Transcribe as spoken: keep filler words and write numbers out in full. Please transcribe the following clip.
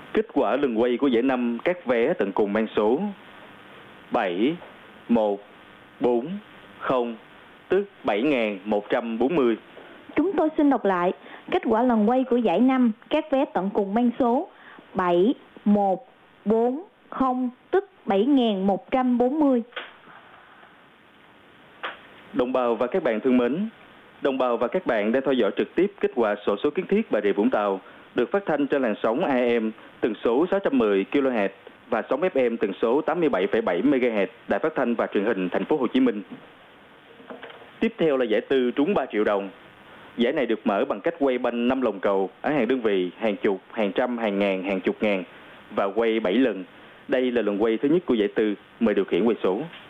Kết quả lần quay của giải năm các vé tận cùng mang số bảy một bốn không, tức bảy nghìn một trăm bốn mươi. Chúng tôi xin đọc lại. Kết quả lần quay của giải năm các vé tận cùng mang số bảy một bốn không, tức bảy nghìn một trăm bốn mươi. Đồng bào và các bạn thân mến, đồng bào và các bạn đang theo dõi trực tiếp kết quả xổ số kiến thiết Bà Rịa Vũng Tàu được phát thanh trên làn sóng a em tần số sáu trăm mười ki lô héc và sóng ép em tần số tám mươi bảy phẩy bảy mê ga héc Đài Phát thanh và Truyền hình Thành phố Hồ Chí Minh. Tiếp theo là giải tư trúng ba triệu đồng. Giải này được mở bằng cách quay banh năm lồng cầu ở hàng đơn vị, hàng chục, hàng trăm, hàng ngàn, hàng chục ngàn và quay bảy lần. Đây là lần quay thứ nhất của giải tư. Mời điều khiển quay số.